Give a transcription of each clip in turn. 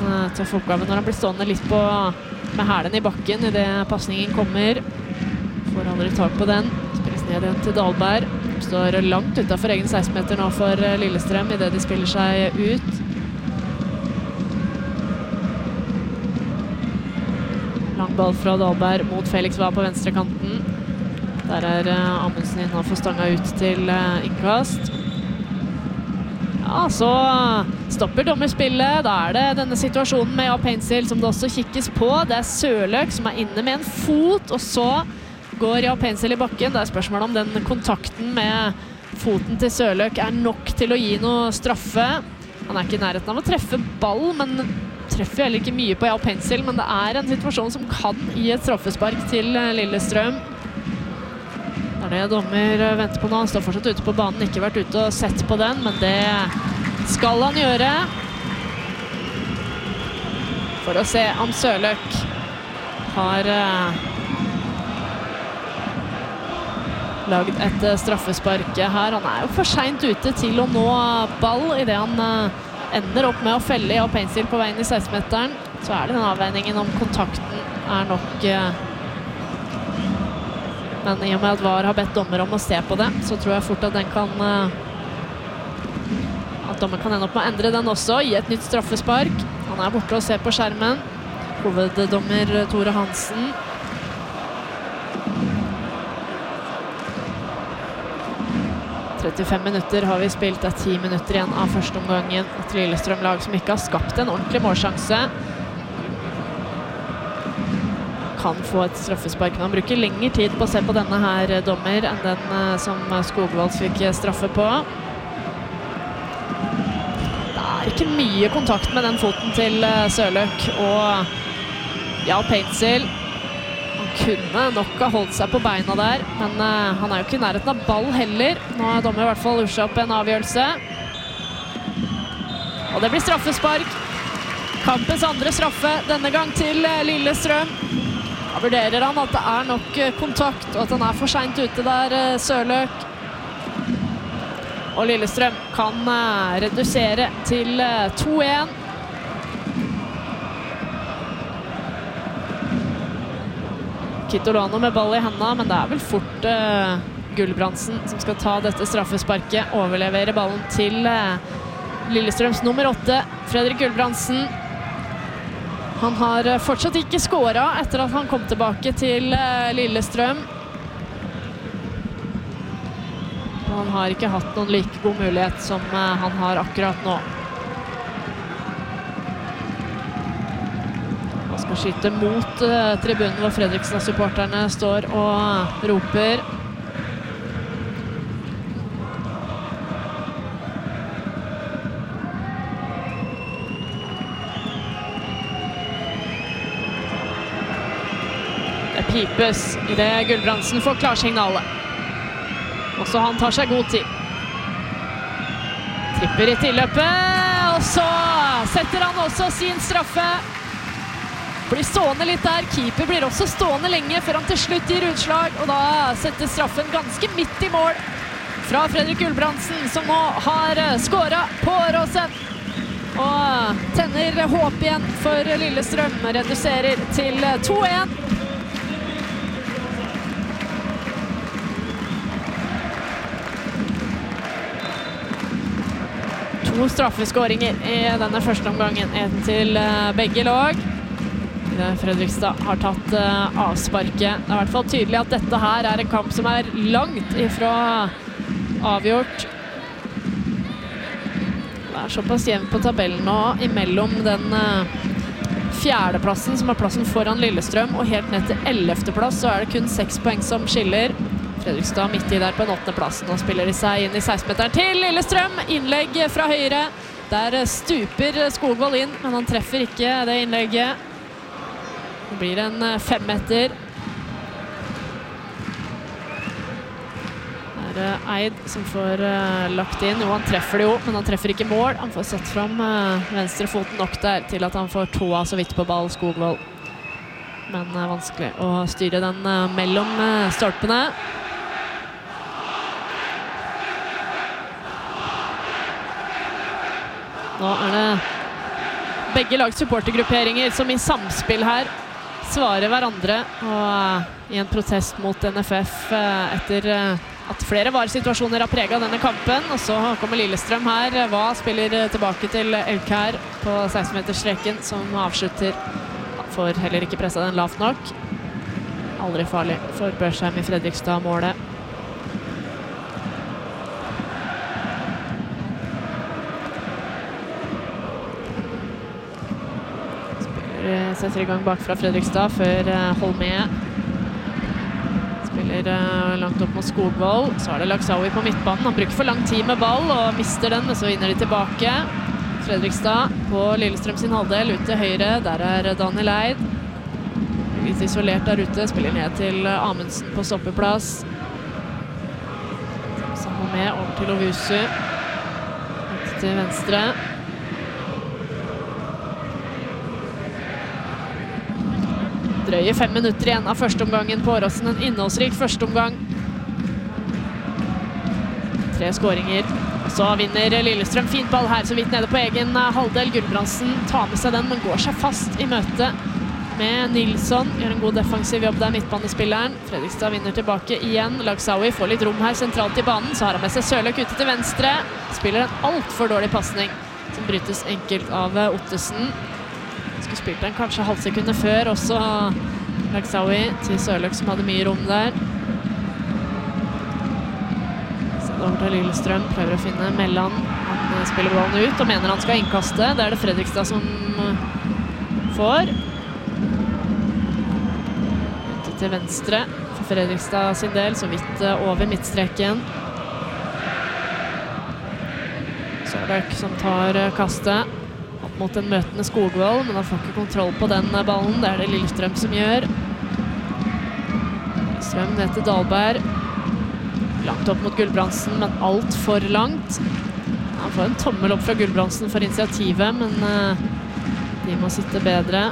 tøff oppgave når han blir stående litt med hælen i bakken I det passningen kommer. Får aldri tak på den. Spilles ned igjen til Dahlberg. Står langt utenfor egen 16-meter nå for Lillestrøm I det de spiller seg ut. Lang ball fra Dahlberg mot Felix var på venstre kanten. Der Amundsen inn og får stanga ut til innkast. Ja, så stopper dommerspillet. Da det denne situasjonen med Jaap Heinzil som det også kikkes på. Det Sørløk som inne med en fot, og så går Jaap Heinzil I bakken. Det spørsmålet om den kontakten med foten til Sørløk nok til å gi noe straffe. Han ikke I nærheten av å treffe ball, men treffer heller ikke mye på Jaap Heinzil. Men det en situasjon som kan gi et straffespark til Lillestrøm. Det dommer venter på nå. Han står fortsatt ute på banen, ikke vært ute og sett på den, men det skal han gjøre. For å se om Sørløk har laget et straffespark her. Han jo for sent ute til å nå ball I det han ender opp med å felle Jaap Heinzil på veien I 16-meteren. Så det den avveiningen om kontakten nok... Men I og med at VAR har bedt dommer om å se på det, så tror jeg fort at den kan... At dommer kan ende opp med å endre den også, gi et nytt straffespark. Han borte og ser på skjermen. Hoveddommer Tore Hansen. – 35 minutter har vi spilt, 10 minutter igjen av første omgangen. Et Lillestrøm-lag som ikke har skapt en ordentlig målsjanse. Kan få et straffespark, men han bruker lengre tid på å se på denne her dommer enn den som Skogvold fikk straffe på. Det ikke mye kontakt med den foten til Sørløk og Jaap Heinzil. Han kunne nok ha holdt seg på beina der, men han jo ikke I nærheten av ball heller. Nå har dommer I hvert fall gjort opp en avgjørelse. Og det blir straffespark. Kampens andre straffe, denne gang til Lillestrøm. Da vurderer han at det nok kontakt, og at han for sent ute der, Sørløk. Og Lillestrøm kan redusere til 2-1. Kitolano med ball I hendene, men det vel fort Gulbrandsen som skal ta dette straffesparket, overlevere ballen til Lillestrøms nummer 8, Fredrik Gulbrandsen. Han har fortsatt ikke skåret etter at han kom tilbake til Lillestrøm. Og han har ikke hatt noen like god mulighet som han har akkurat nå. Han skal skyte mot tribunen hvor Fredrikstad-supporterne står og roper. Pipes I det Gulbrandsen får klarsignalet. Også han tar seg god tid. Tripper I tilløpet, og så setter han også sin straffe. Blir stående litt der. Keeper blir også stående lenge før han til slutt gir utslag, og da setter straffen ganske midt I mål fra Fredrik Gulbrandsen, som nå har skåret på Åråsen. Og tenner håp igjen for Lillestrøm, reduserer til 2-1. To straffeskåringer I denne første omgangen, en til begge lag. Fredrikstad har tatt avsparket. Det I hvert fall tydelig at dette her en kamp som langt ifra avgjort. Det såpass jevnt på tabellen nå, imellom den fjerdeplassen, som plassen foran Lillestrøm, og helt ned til 11. plass, så det kun 6 poeng som skiller. Fredrikstad midt I der på den 8. plassen. Nå spiller de seg inn I 16-meteren til Lillestrøm. Innlegg fra høyre. Der stuper Skogvold inn, men han treffer ikke det innlegget. Det blir en 5-meter. Det Eid som får lagt inn. Jo, han treffer det jo, men han treffer ikke mål. Han får satt fram venstre foten nok der til at han får tåa så vidt på ball, Skogvold. Men vanskelig å styre den mellom stolpene. Nå det begge lag supportergrupperinger som i samspill her svarer hverandre, og i en protest mot NFF etter at flere varesituasjoner har preget denne kampen. Og så kommer Lillestrøm her. Hva spiller tilbake til Elkær på 16-metersstreken, som avslutter. Får heller ikke presset den lavt nok. Aldri farlig for Børsheim i Fredrikstad-målet. Setter i gang bakfra Fredrikstad før Holmé spiller langt opp mot Skogvold. Så er det Laksawi på midtbanen. Han bruker for lang tid med ball og mister den, men så vinner de tilbake. Fredrikstad på Lillestrøm sin halvdel ut til høyre. Der er Daniel Eid. Litt isolert der ute. Spiller ned til Amundsen på stoppeplass. Så Holmé over til Ovusu. Ut til venstre. Drøye 5 minutter igjen av første omgangen på Åråsen. En innholdsrik første omgang. 3 skåringer. Og så vinner Lillestrøm. Fint ball her, så vidt nede på egen halvdel. Gulbrandsen tar med seg den, men går seg fast i møte med Nilsson. Gjør en god defensiv jobb der, midtbanespilleren. Fredrikstad vinner tilbake igjen. Laksawi får litt rom her sentralt i banen. Så har han med seg Sørløk ute til venstre. Spiller en alt for dårlig passning, som brytes enkelt av Ottesen. Skulle spilt den kanskje halvsekundet før, også Laksawi til Sørløk, som hadde mye rom der. Så over til Lillestrøm, prøver å finne Melland. Han spiller ballen ut og mener han skal innkaste. Det er det Fredrikstad som får. Ute til venstre for Fredrikstad sin del, så vidt over midtstreken. Sørløk som tar kastet mot en møtende Skogvold, men han får ikke kontroll på den ballen. Det er det Lillestrøm som gjør. Lillestrøm ned til Dahlberg. Langt opp mot Gulbrandsen, men alt for langt. Han får en tommel opp fra Gulbrandsen for initiativet, men de må sitte bedre.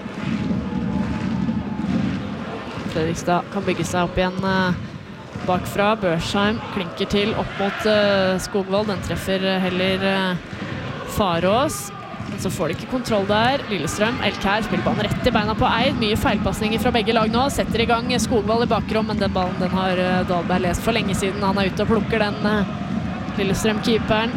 Fredrikstad kan bygge seg opp igjen bakfra. Børsheim klinker til opp mot Skogvold. Den treffer heller Farås. Men så får de ikke kontroll der. Lillestrøm, Elkær spiller ballen rett i beina på Eid. Mye feilpassninger fra begge lag nå. Setter i gang Skogvold i bakrom, men den ballen den har Dahlberg lest for lenge siden. Han er ute og plukker den Lillestrøm-keeperen.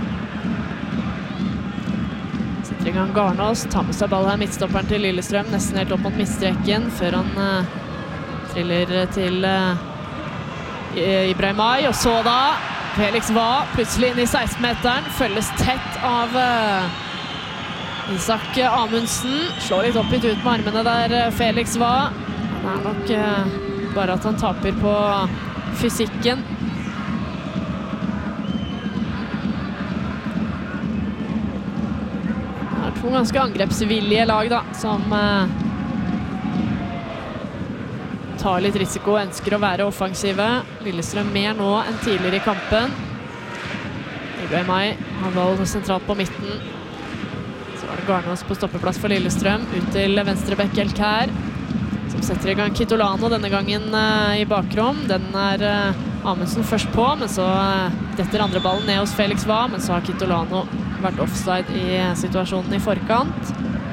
Setter i gang Garnås. Tar med seg ball her, midtstopperen til Lillestrøm. Nesten helt opp mot midtstreken, før han triller til Ibrahimai. Og så da Felix Vae plutselig inn i 16-meteren. Følges tett av Isak Amundsen. Slår litt opp litt ut med armene der, Felix Vae. Det er nok bare at han taper på fysikken. Det er 2 ganske angrepsvillige lag da, som tar litt risiko og ønsker å være offensive. Lillestrøm mer nå enn tidligere i kampen. Ibrahimai har ball sentralt på midten. Garnås på stoppeplass for Lillestrøm, ut til venstrebekk Elkær, som setter i gang Kitolano denne gangen i bakrom. Den er Amundsen først på, men så detter andre ballen ned hos Felix Vae, men så har Kitolano vært offside i situasjonen i forkant.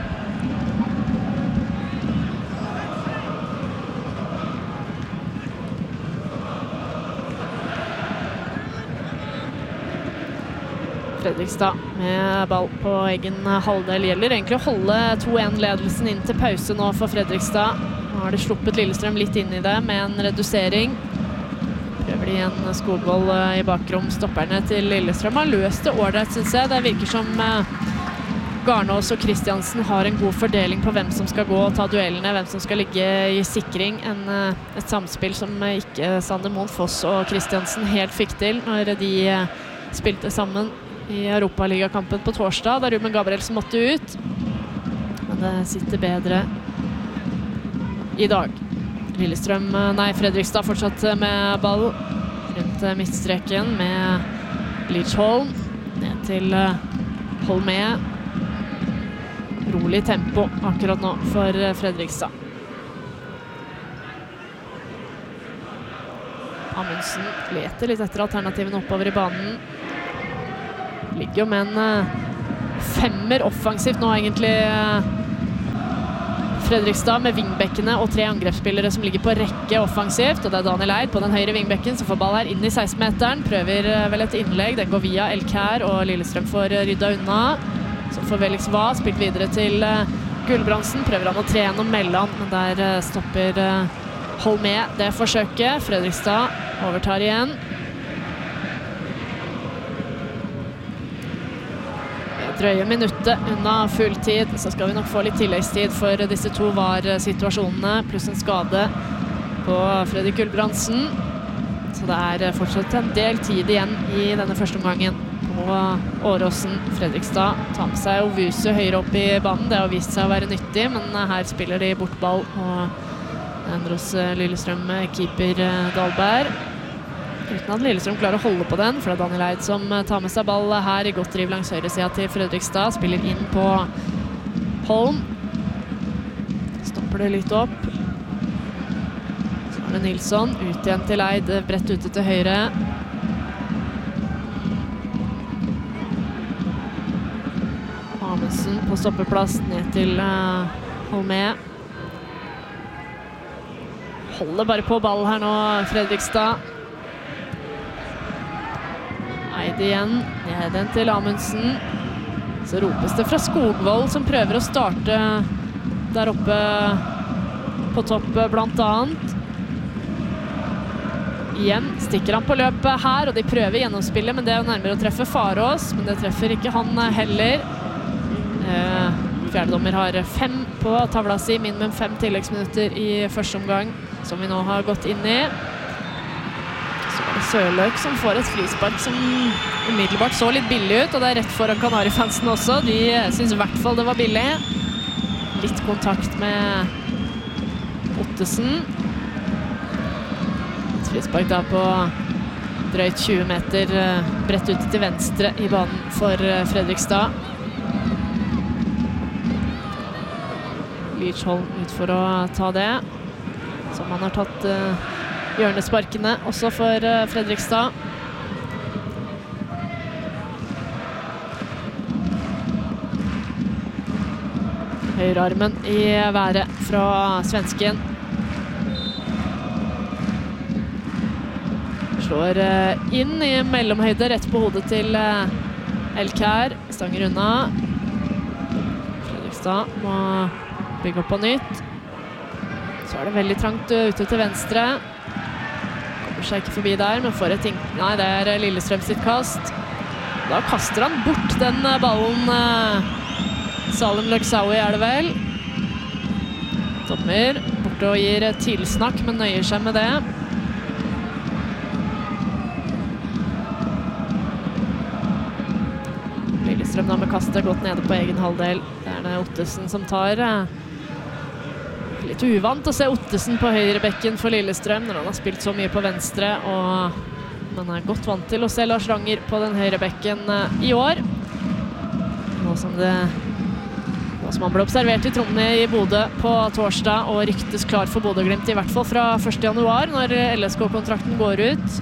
Fredrikstad med ball på egen halvdel. Gjelder egentlig å holde 2-1-ledelsen inn til pause nå for Fredrikstad. Nå har de sluppet Lillestrøm litt inn i det med en redusering. Prøver de igjen Skogvold i bakrom. Stopperne til Lillestrøm har løst det ordentlig, synes jeg. Det virker som Garnås og Kristiansen har en god fordeling på hvem som skal gå og ta duellene, hvem som skal ligge i sikring. Et samspill som ikke Sander Moen Foss og Kristiansen helt fikk til når de spilte sammen i Europaligakampen på torsdag, der Ruben Gabrielsen måtte ut. Men det sitter bedre i dag. Fredrikstad fortsatt med ball rundt midtstreken med Leachholm. Ned til Holmé. Rolig tempo akkurat nå for Fredrikstad. Amundsen leter litt etter alternativene oppover i banen. Ligger jo med en 5er offensivt nå egentlig Fredrikstad med vingbekkene og 3 angrepsspillere som ligger på rekke offensivt, og det Daniel Eid på den høyre vingbekken som får ball her inn i 16-meteren, prøver vel et innlegg, den går via Elkær, og Lillestrøm får rydda unna. Så får Felix Va spilt videre til Gulbrandsen, prøver han å tre gjennom Melland, men der stopper Holmé det forsøket. Fredrikstad overtar igjen. Drøye minuttet unna fulltid, så skal vi nok få litt tilleggstid for disse to VAR-situasjonene, pluss en skade på Fredrik Gulbrandsen. Så det fortsatt en del tid igjen i denne første omgangen på Åråsen. Fredrikstad tar med seg Ovusu høyere opp i banen, det har vist seg å være nyttig, men her spiller de bortball, og ender hos Lillestrøm keeper Dahlberg. Uten at Lillestrøm klarer å holde på den, for det Daniel Eid som tar med seg ball her i godt driv langs høyre siden til Fredrikstad. Spiller inn på Holm. Stopper det litt opp. Så det Nilsson, ut igjen til Eid, bredt ute til høyre. Amundsen på stoppeplass, ned til Holmé. Holder bare på ball her nå, Fredrikstad. Eid igjen, ned den til Amundsen. Så ropes det fra Skogvold som prøver å starte der oppe på topp blant annet. Igjen stikker han på løpet her, og de prøver gjennomspillet, men det nærmere å treffe Farås, men det treffer ikke han heller. Fjerdedommer har 5 på tavla si, minimum 5 tilleggsminutter i første omgang, som vi nå har gått inn i. Sørløk som får et frispark som umiddelbart så litt billig ut, og det rett foran Kanari-fansen også. De synes i hvert fall det var billig. Litt kontakt med Ottesen. Et frispark da på drøyt 20 meter bredt ute til venstre i banen for Fredrikstad. Lidsholm ut for å ta det, som han har tatt hjørnesparkene også for Fredrikstad. Høyrearmen i været fra svensken. Slår inn i mellomhøyde rett på hodet til Elkær. Stanger unna. Fredrikstad må bygge opp på nytt. Så det veldig trangt ute til venstre. Seg ikke forbi der, men får et Nei, det Lillestrøm sitt kast. Da kaster han bort den ballen. Salim Laksawi det vel. Tommer borte og gir tilsnakk, men nøyer seg med det. Lillestrøm da med kastet godt nede på egen halvdel. Det det Ottesen som tar. Litt uvant å se Ottesen på høyrebekken for Lillestrøm når han har spilt så mye på venstre, og man godt vant til å se Lars Ranger på den høyrebekken i år. Nå som han ble observert i trommene i Bodø på torsdag og ryktes klar for Bodø-Glimt i hvert fall fra 1. januar når LSK-kontrakten går ut.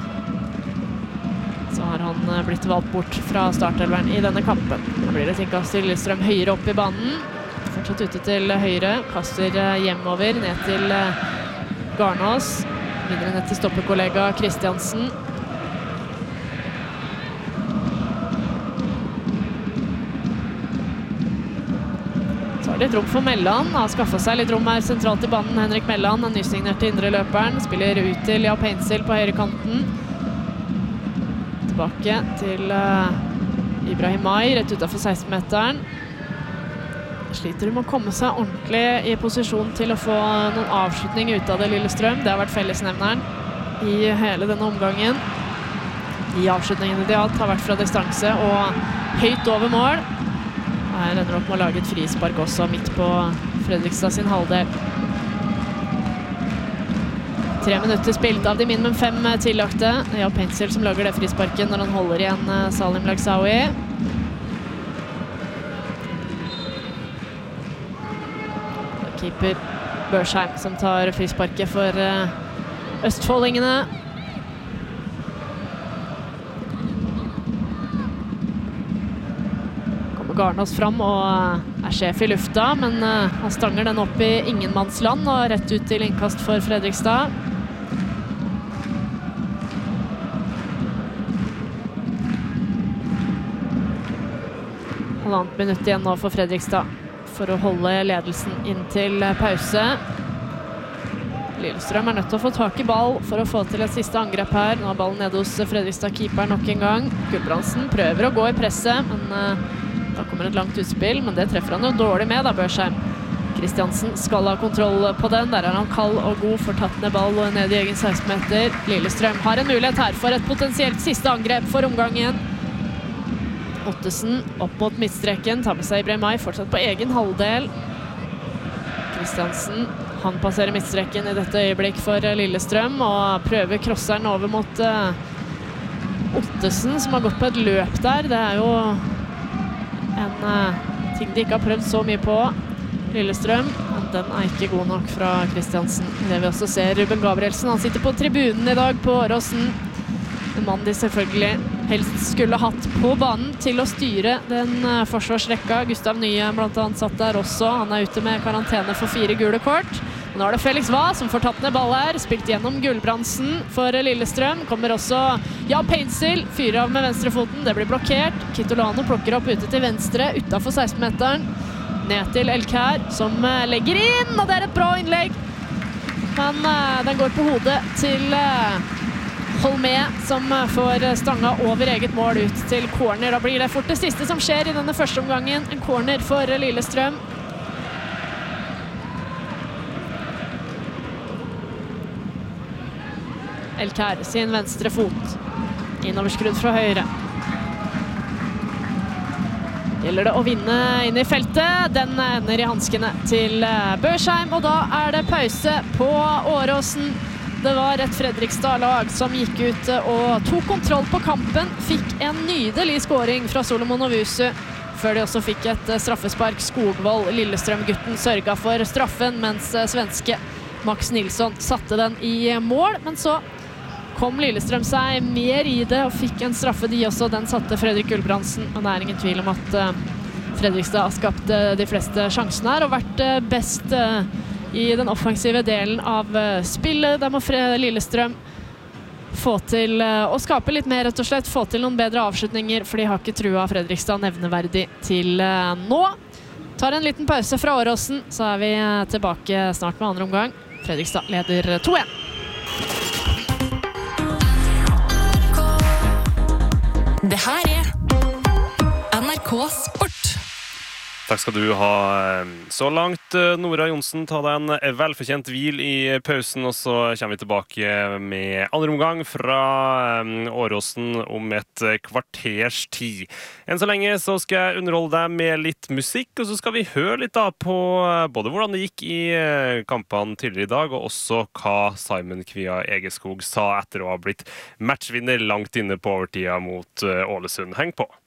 Så har han blitt valgt bort fra startelveren i denne kampen. Da blir det innkast til Lillestrøm høyere opp i banen. Fortsatt ute til høyre, kaster hjemover, ned til Garnås, videre ned til stoppekollega Kristiansen. Så har litt rom for Melland, har skaffet seg litt rom her sentralt i banen. Henrik Melland, den nysignerte indre løperen, spiller ut til Jaap Heinzel på høyre kanten. Tilbake til Ibrahim Mai, rett utenfor 16-meteren. Sliter med å komme seg ordentlig i posisjon til å få noen avslutning ut av det Lillestrøm. Det har vært fellesnevneren i hele denne omgangen. De avslutningene de har vært fra distanse og høyt over mål. Her ender opp med å lage et frispark også midt på Fredrikstad sin halvdel. 3 minutter spilt av de minimum 5 tillagte. Jaap Heinzel som lager det frisparken når han holder igjen Salim Laksawi. Keeper Børsheim som tar frisparket for østfoldingene. kommer Garnås fram og sjef I lufta, men han stanger den opp I ingenmannsland og rett ut til innkast for Fredrikstad. Halvannet minutt igjen nå for Fredrikstad for å holde ledelsen inn til pause. Lillestrøm nødt til å få tak I ball for å få til et siste angrep her. Nå har ballen nede hos Fredrikstad-keeper nok en gang. Gulbrandsen prøver å gå I presset, men da kommer et langt utspill, men det treffer han jo dårlig med da, Børsheim. Kristiansen skal ha kontroll på den. Der han kald og god, får tatt ned ball og ned I egen 16-meter. Lillestrøm har en mulighet her for et potensielt siste angrep for omgangen. Ottesen opp mot midtstreken, tar med seg Ibrahimai, fortsatt på egen halvdel. Kristiansen, han passerer midtstreken I dette øyeblikk for Lillestrøm, og prøver krosseren over mot Ottesen, som har gått på et løp der. Det jo en ting de ikke har prøvd så mye på, Lillestrøm. Men den ikke god nok fra Kristiansen. Det vi også ser Ruben Gabrielsen, han sitter på tribunen I dag på Åråsen. En mann de selvfølgelig helst skulle hatt på banen til å styre den forsvarsrekka. Gustav Nye blant annet satt der også. Han ute med karantene for 4 gule kort. Nå det Felix Hva som får tatt ned ball her. Spilt gjennom Gulbrandsen for Lillestrøm. Kommer også Jan Painsil, fyrer av med venstrefoten. Det blir blokkert. Kitolano plukker opp ute til venstre, utenfor 16-meteren. Ned til Elkær, som legger inn, og det et bra innlegg. Men den går på hodet til Holmé, som får stanga over eget mål ut til corner. Da blir det fort det siste som skjer I denne første omgangen. En corner for Lillestrøm. Elkær sin venstre fot. Innoverskrudd fra høyre. Gjelder det å vinne inn I feltet. Den ender I hanskene til Børsheim, og da det pause på Åråsen. Det var et Fredrikstad-lag som gikk ut og tok kontroll på kampen. Fikk en nydelig scoring fra Solomon Ovusu, før de også fikk et straffespark. Skogvold, Lillestrøm-gutten, sørget for straffen, mens svenske Max Nilsson satte den I mål. Men så kom Lillestrøm seg mer I det, og fikk en straffe de også. Den satte Fredrik Gulbrandsen, og det ingen tvil om at Fredrikstad har skapt de fleste sjansene her, og vært best I den offensive delen av spillet. Der må Lillestrøm få til å skape litt mer, rett og slett. Få til noen bedre avslutninger, for de har ikke trua Fredrikstad nevneverdig til nå. Tar en liten pause fra Åråsen, så vi tilbake snart med andre omgang. Fredrikstad leder 2-1. Det her NRK Sport. Takk skal du ha så langt, Nora Jonsen. Ta deg en velfortjent hvil I pausen, og så kommer vi tilbake med andre omgang fra Åråsen om et kvarters tid. Enn så lenge så skal jeg underholde deg med litt musikk, og så skal vi høre litt da på både hvordan det gikk I kampene tidligere I dag, og også hva Simon Kvia Egeskog sa etter å ha blitt matchvinner langt inne på overtida mot Ålesund. Heng på!